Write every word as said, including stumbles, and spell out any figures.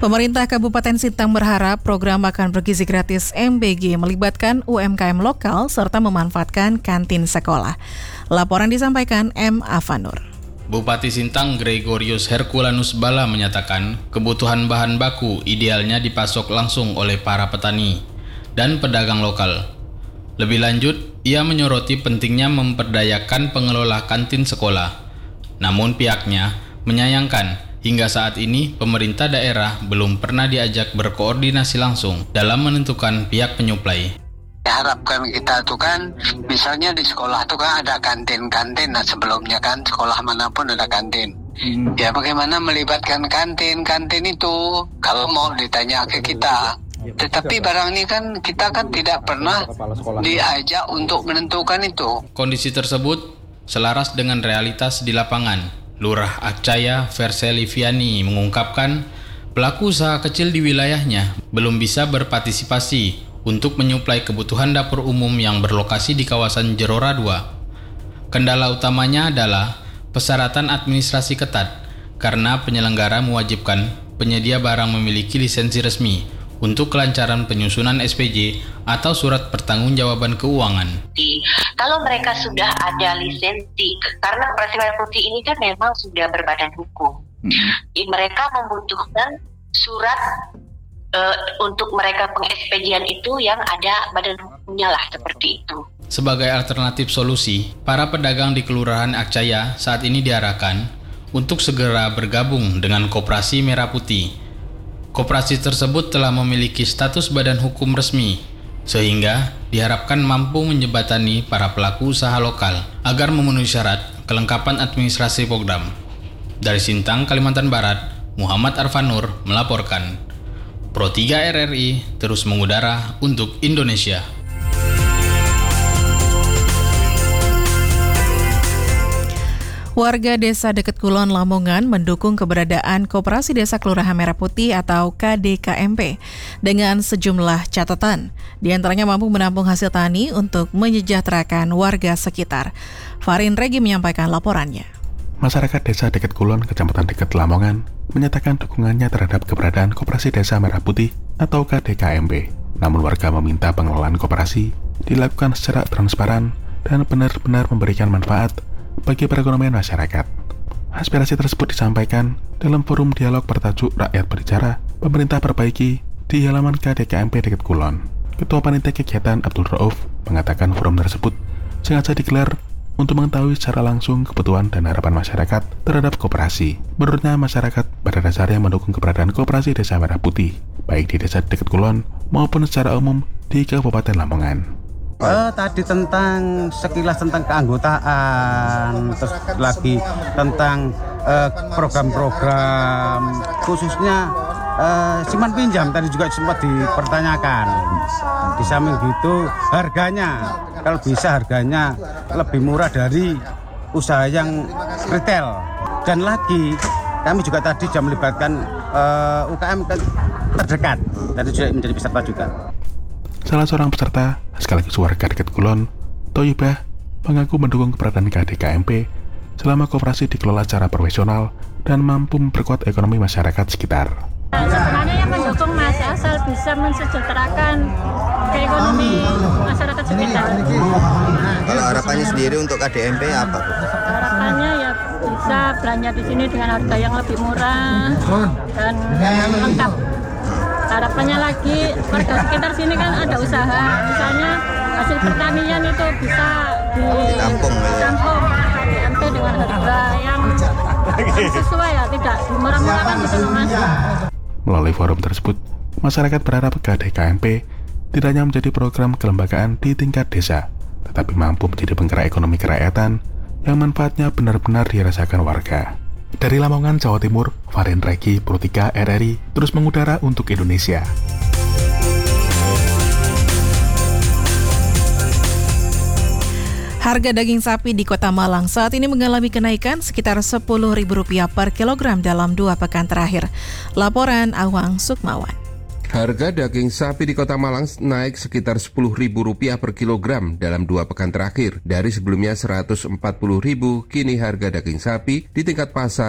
Pemerintah Kabupaten Sintang berharap program makan bergizi gratis M B G melibatkan U M K M lokal serta memanfaatkan kantin sekolah. Laporan disampaikan M. Afanur. Bupati Sintang Gregorius Herculanus Bala menyatakan kebutuhan bahan baku idealnya dipasok langsung oleh para petani dan pedagang lokal. Lebih lanjut, ia menyoroti pentingnya memperdayakan pengelola kantin sekolah. Namun pihaknya menyayangkan hingga saat ini pemerintah daerah belum pernah diajak berkoordinasi langsung dalam menentukan pihak penyuplai. Harapkan kita tuh kan, misalnya di sekolah tuh kan ada kantin-kantin, nah sebelumnya kan sekolah manapun ada kantin. Hmm. Ya bagaimana melibatkan kantin-kantin itu kalau mau ditanya ke kita. Tetapi barang ini kan kita kan tidak pernah diajak untuk menentukan itu. Kondisi tersebut selaras dengan realitas di lapangan. Lurah Akcaya Verseliviani mengungkapkan pelaku usaha kecil di wilayahnya belum bisa berpartisipasi untuk menyuplai kebutuhan dapur umum yang berlokasi di kawasan Jerora dua. Kendala utamanya adalah persyaratan administrasi ketat karena penyelenggara mewajibkan penyedia barang memiliki lisensi resmi untuk kelancaran penyusunan S P J atau surat pertanggungjawaban keuangan. Kalau mereka sudah ada lisensi, karena Koperasi Merah Putih ini kan memang sudah berbadan hukum, hmm. mereka membutuhkan surat uh, untuk mereka peng-S P J-an itu yang ada badan hukumnya lah, seperti itu. Sebagai alternatif solusi, para pedagang di Kelurahan Akcaya saat ini diarahkan untuk segera bergabung dengan Koperasi Merah Putih. Koperasi tersebut telah memiliki status badan hukum resmi, sehingga diharapkan mampu menjembatani para pelaku usaha lokal agar memenuhi syarat kelengkapan administrasi program. Dari Sintang, Kalimantan Barat, Muhammad Arfanur melaporkan. Pro tiga R R I terus mengudara untuk Indonesia. Warga Desa Deket Kulon, Lamongan mendukung keberadaan Koperasi Desa Kelurahan Merah Putih atau K D K M P dengan sejumlah catatan. Di antaranya mampu menampung hasil tani untuk menyejahterakan warga sekitar. Farin Regi menyampaikan laporannya. Masyarakat Desa Deket Kulon, Kecamatan Deket, Lamongan menyatakan dukungannya terhadap keberadaan Koperasi Desa Merah Putih atau K D K M P. Namun warga meminta pengelolaan koperasi dilakukan secara transparan dan benar-benar memberikan manfaat bagi perekonomian masyarakat. Aspirasi tersebut disampaikan dalam forum dialog bertajuk Rakyat Berbicara, Pemerintah Perbaiki di halaman K D K M P Deket Kulon. Ketua Panitia Kegiatan Abdul Rauf mengatakan forum tersebut sengaja digelar untuk mengetahui secara langsung kebutuhan dan harapan masyarakat terhadap koperasi. Menurutnya, masyarakat pada dasarnya mendukung keberadaan Koperasi Desa Merah Putih, baik di Desa Deket Kulon maupun secara umum di Kabupaten Lamongan. Uh, tadi tentang sekilas tentang keanggotaan, terus lagi tentang uh, program-program khususnya uh, simpan pinjam tadi juga sempat dipertanyakan. Di samping gitu harganya, kalau bisa harganya lebih murah dari usaha yang retail. Dan lagi kami juga tadi sudah melibatkan uh, U K M terdekat, tadi juga menjadi peserta juga. Salah seorang peserta, sekaligus warga Deket Kulon, Toyibah, mengaku mendukung keberadaan K D K M P selama koperasi dikelola secara profesional dan mampu memperkuat ekonomi masyarakat sekitar. Sebenarnya yang mendukung Mas, asal bisa mensejahterakan ekonomi masyarakat sekitar. Kalau harapannya sendiri untuk K D M P apa, Bu? Harapannya ya bisa belanja di sini dengan harga yang lebih murah dan lengkap. Harapannya lagi warga sekitar sini kan ada usaha, misalnya hasil pertanian itu bisa ditampung ya. K D M P dengan harga yang, yang sesuai ya, tidak dimurah-murahkan gitu Mas. Melalui forum tersebut, masyarakat berharap K D K M P tidak hanya menjadi program kelembagaan di tingkat desa, tetapi mampu menjadi penggerak ekonomi kerakyatan yang manfaatnya benar-benar dirasakan warga. Dari Lamongan, Jawa Timur, Farin Regi, Pro tiga R R I, terus mengudara untuk Indonesia. Harga daging sapi di Kota Malang saat ini mengalami kenaikan sekitar sepuluh ribu rupiah per kilogram dalam dua pekan terakhir. Laporan Awang Sukmawan. Harga daging sapi di Kota Malang naik sekitar sepuluh ribu rupiah per kilogram dalam dua pekan terakhir. Dari sebelumnya seratus empat puluh ribu, kini harga daging sapi di tingkat pasar